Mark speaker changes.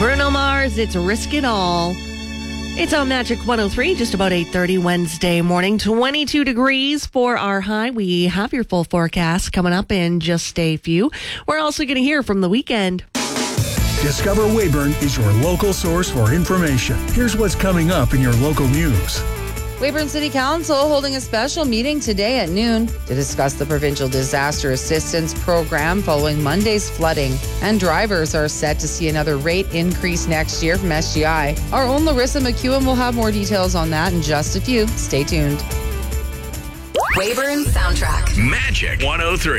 Speaker 1: Bruno Mars, it's Risk It All. It's on Magic 103, just about 8:30 Wednesday morning. 22 degrees for our high. We have your full forecast coming up in just a few. We're also going to hear from the weekend.
Speaker 2: Discover Weyburn is your local source for information. Here's what's coming up in your local news.
Speaker 3: Weyburn City Council holding a special meeting today at noon to discuss the provincial disaster assistance program following Monday's flooding. And drivers are set to see another rate increase next year from SGI. Our own Larissa McEwen will have more details on that in just a few. Stay tuned.
Speaker 4: Weyburn Soundtrack.
Speaker 5: Magic 103.